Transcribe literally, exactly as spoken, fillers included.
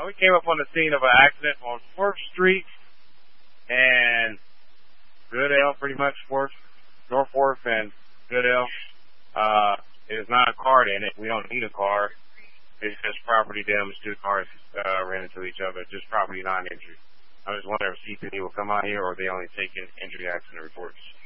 we came up on the scene of an accident on fourth Street and Goodale, pretty much fourth, North fourth and Goodale. Uh, there's not a car in it. We don't need a car. It's just property damage. Two cars uh, ran into each other. Just property, non-injury. I was wondering if C P D will come out here or they only take in injury accident reports.